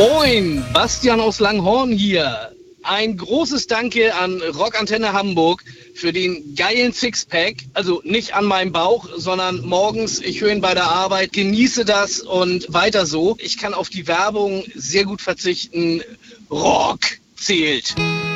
Moin, Bastian aus Langhorn hier. Ein großes Danke an Rockantenne Hamburg für den geilen Sixpack. Also nicht an meinem Bauch, sondern morgens, ich höre ihn bei der Arbeit, genieße das und weiter so. Ich kann auf die Werbung sehr gut verzichten. Rock zählt.